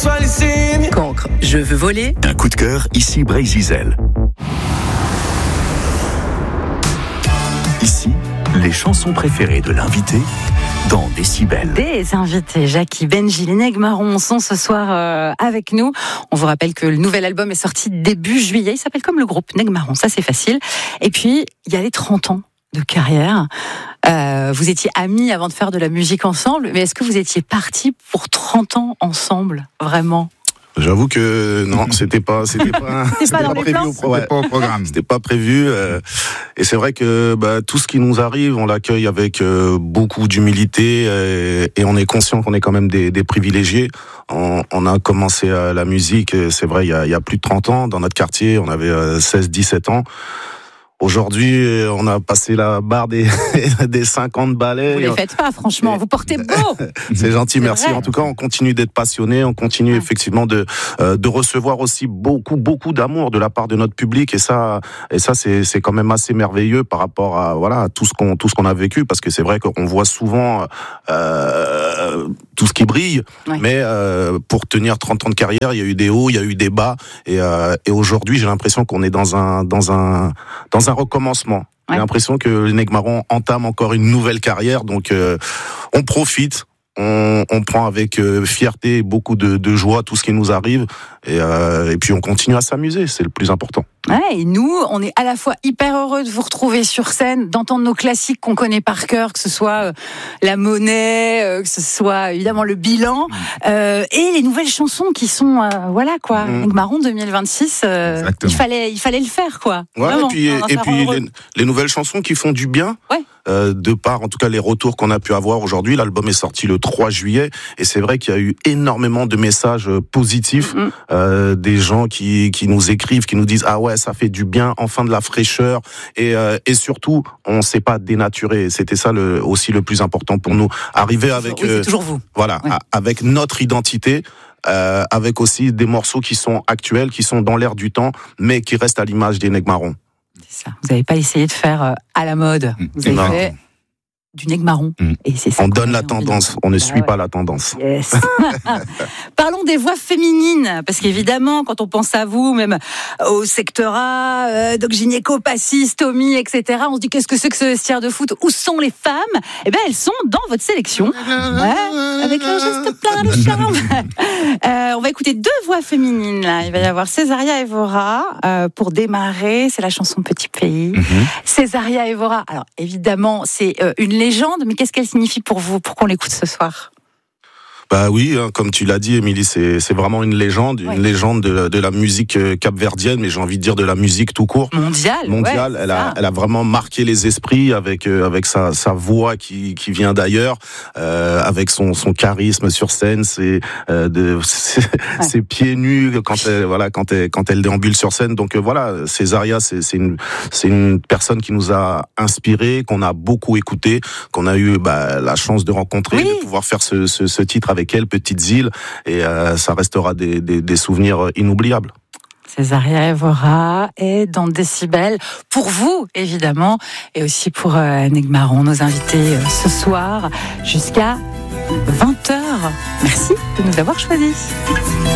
reçois les signes. Cancre, je veux voler. Un coup de cœur, ici Bray-Zizel. Ici, les chansons préférées de l'invité dans Décibel. Des invités, Jackie, Benji, les Negmarons sont ce soir avec nous. On vous rappelle que le nouvel album est sorti début juillet. Il s'appelle comme le groupe Negmarons, ça c'est facile. Et puis, il y a les 30 ans de carrière. Vous étiez amis avant de faire de la musique ensemble, mais est-ce que vous étiez partis pour 30 ans ensemble, vraiment ? J'avoue que non, c'était pas prévu au programme. C'était pas prévu. Et c'est vrai que tout ce qui nous arrive, on l'accueille avec beaucoup d'humilité et on est conscient qu'on est quand même des privilégiés. On a commencé la musique, c'est vrai, il y a plus de 30 ans. Dans notre quartier, on avait 16-17 ans. Aujourd'hui, on a passé la barre des 50 ballets. Vous les faites pas, franchement. Vous portez beau. C'est gentil, merci. Vrai. En tout cas, on continue d'être passionnés. On continue effectivement de recevoir aussi beaucoup d'amour de la part de notre public. Et ça, c'est quand même assez merveilleux par rapport à tout ce qu'on a vécu. Parce que c'est vrai qu'on voit souvent tout ce qui brille. Ouais. Mais pour tenir 30 ans de carrière, il y a eu des hauts, il y a eu des bas. Et aujourd'hui, j'ai l'impression qu'on est dans un recommencement. J'ai l'impression que les Negmarons entament encore une nouvelle carrière, donc on profite, on prend avec fierté et beaucoup de joie tout ce qui nous arrive, et puis on continue à s'amuser, c'est le plus important. Ouais, et nous, on est à la fois hyper heureux de vous retrouver sur scène, d'entendre nos classiques qu'on connaît par cœur, que ce soit La Monnaie, que ce soit évidemment Le Bilan, et les nouvelles chansons qui sont, Negmarons 2026, il fallait le faire, quoi. Ouais, vraiment, et puis les nouvelles chansons qui font du bien. Ouais. De par en tout cas les retours qu'on a pu avoir aujourd'hui. L'album est sorti le 3 juillet et c'est vrai qu'il y a eu énormément de messages positifs, des gens qui nous écrivent, qui nous disent ah ouais, ça fait du bien, enfin de la fraîcheur, et surtout on s'est pas dénaturé. C'était ça aussi le plus important pour nous, arriver avec c'est toujours vous. Voilà, avec notre identité. Avec aussi des morceaux qui sont actuels, qui sont dans l'air du temps, mais qui restent à l'image des Negmarons. C'est ça. Vous n'avez pas essayé de faire à la mode. Vous avez fait du Negmaron. Et c'est ça. On donne la tendance, on ne suit pas la tendance. Yes. Parlons des voix féminines, parce qu'évidemment, quand on pense à vous, même au secteur A, Doc Gynéco, Passis, Tommy, etc., on se dit qu'est-ce que c'est que ce vestiaire de foot ? Où sont les femmes ? Eh bien, elles sont dans votre sélection. Avec leur geste plein de charme. On va écouter 2 voix féminines, là. Il va y avoir Césaria Evora, pour démarrer, c'est la chanson Petit Pays. Césaria Evora, alors évidemment, c'est une légende, mais qu'est-ce qu'elle signifie pour vous, pour qu'on l'écoute ce soir ? Bah oui, comme tu l'as dit, Émilie, c'est vraiment une légende de la musique capverdienne, mais j'ai envie de dire de la musique tout court. Mondiale. Elle a vraiment marqué les esprits avec sa voix qui vient d'ailleurs, avec son charisme sur scène, ses pieds nus quand elle déambule sur scène. Donc voilà, Césaria, c'est une personne qui nous a inspiré, qu'on a beaucoup écouté, qu'on a eu la chance de rencontrer, de pouvoir faire ce titre avec elle, Petites îles, et ça restera des souvenirs inoubliables. Césaria Evora est dans Décibel, pour vous évidemment, et aussi pour Negmarons, nos invités ce soir, jusqu'à 20h. Merci de nous avoir choisis.